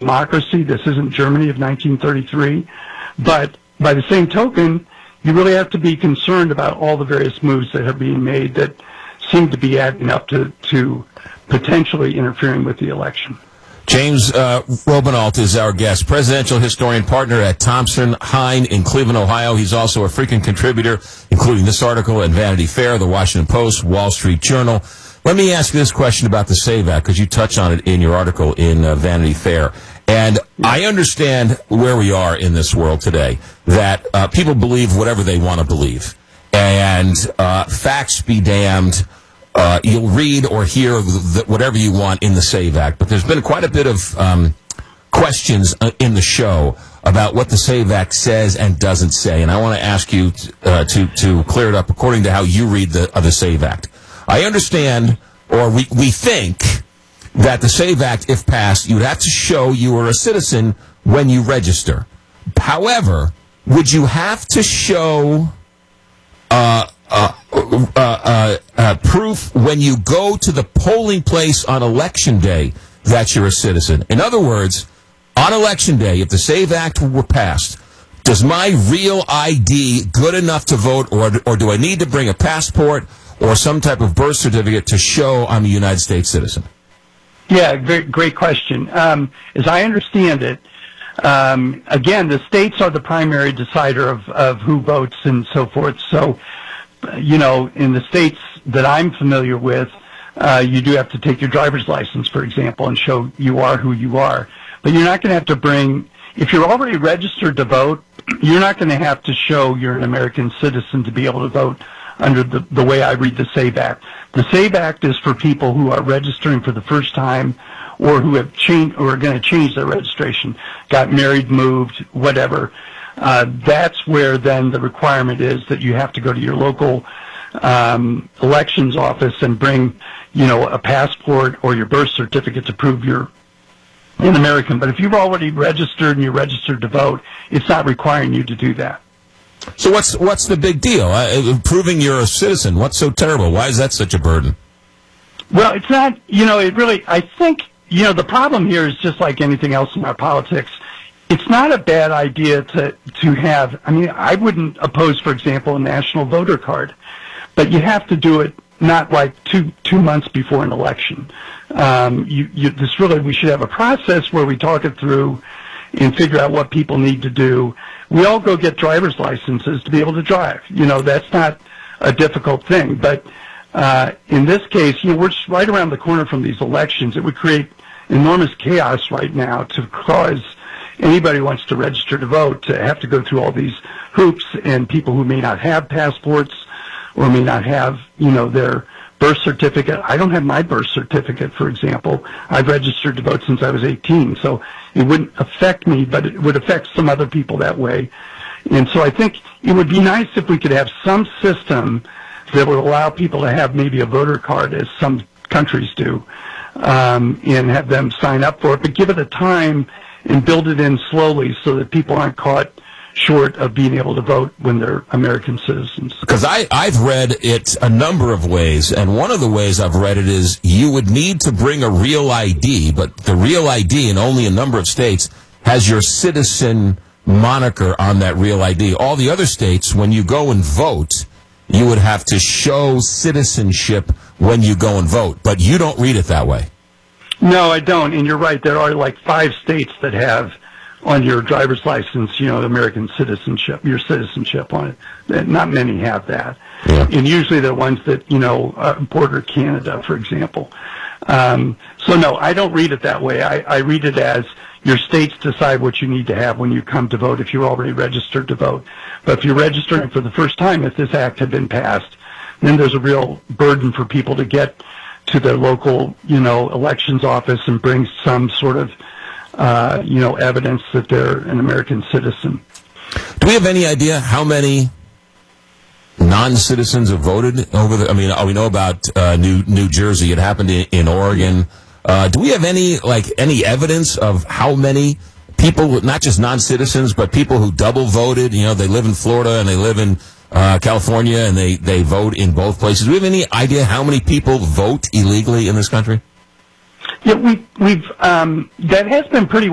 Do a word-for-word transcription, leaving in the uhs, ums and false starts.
democracy. This isn't Germany of nineteen thirty-three. But by the same token, you really have to be concerned about all the various moves that are being made that seem to be adding up to, to potentially interfering with the election. James uh, Robinault is our guest, presidential historian partner at Thompson Hine in Cleveland, Ohio. He's also a frequent contributor, including this article in Vanity Fair, The Washington Post, Wall Street Journal. Let me ask you this question about the SAVE Act, because you touch on it in your article in uh, Vanity Fair. And I understand where we are in this world today, that uh, people believe whatever they want to believe. And uh, facts be damned. Uh, you'll read or hear the, whatever you want in the SAVE Act, but there's been quite a bit of um, questions in the show about what the SAVE Act says and doesn't say, and I want to ask you t- uh, to to clear it up according to how you read the uh, the SAVE Act. I understand, or we we think, that the SAVE Act, if passed, you'd have to show you were a citizen when you register. However, would you have to show Uh, uh, uh, uh, uh, proof when you go to the polling place on Election Day that you're a citizen? In other words, on Election Day, if the SAVE Act were passed, does my real I D good enough to vote, or, or do I need to bring a passport or some type of birth certificate to show I'm a United States citizen? Yeah, great, great question. Um, as I understand it, um, again, the states are the primary decider of, of who votes and so forth. So, you know, in the states that I'm familiar with, uh, you do have to take your driver's license, for example, and show you are who you are. But you're not going to have to bring, if you're already registered to vote, you're not going to have to show you're an American citizen to be able to vote under the, the way I read the SAVE Act. The SAVE Act is for people who are registering for the first time or who have changed or are going to change their registration, got married, moved, whatever. Uh, that's where then the requirement is that you have to go to your local um, elections office and bring, you know, a passport or your birth certificate to prove you're an American. But if you've already registered and you're registered to vote, it's not requiring you to do that. So what's what's the big deal? Uh, proving you're a citizen, what's so terrible? Why is that such a burden? Well, it's not, you know, it really, I think, you know, the problem here is just like anything else in our politics. It's not a bad idea to, to have, I mean, I wouldn't oppose, for example, a national voter card, but you have to do it not like two, two months before an election. Um, you, you, this really, we should have a process where we talk it through and figure out what people need to do. We all go get driver's licenses to be able to drive. You know, that's not a difficult thing. But uh, in this case, you know, we're just right around the corner from these elections. It would create enormous chaos right now to cause anybody who wants to register to vote to have to go through all these hoops, and people who may not have passports or may not have, you know, their birth certificate. I don't have my birth certificate, for example. I've registered to vote since I was eighteen, so it wouldn't affect me, but it would affect some other people that way. And so I think it would be nice if we could have some system that would allow people to have maybe a voter card, as some countries do, um, and have them sign up for it, but give it a time and build it in slowly so that people aren't caught short of being able to vote when they're American citizens. Because I, I've read it a number of ways, and one of the ways I've read it is you would need to bring a real I D, but the real I D in only a number of states has your citizen moniker on that real I D. All the other states, when you go and vote, you would have to show citizenship when you go and vote, but you don't read it that way. No, I don't, and you're right. There are like five states that have on your driver's license, you know, American citizenship, your citizenship on it. Not many have that. Yeah. And usually they're ones that, you know, uh, border Canada, for example. Um, so, no, I don't read it that way. I, I read it as your states decide what you need to have when you come to vote if you're already registered to vote. But if you're registering for the first time, if this act had been passed, then there's a real burden for people to get to their local, you know, elections office and bring some sort of Uh, you know, evidence that they're an American citizen. Do we have any idea how many non-citizens have voted over the, I mean, we know about uh, New New Jersey. It happened in, in Oregon. Uh, do we have any, like, any evidence of how many people, not just non-citizens, but people who double voted? You know, they live in Florida and they live in uh, California and they, they vote in both places. Do we have any idea how many people vote illegally in this country? Yeah, we, we've, um, that has been pretty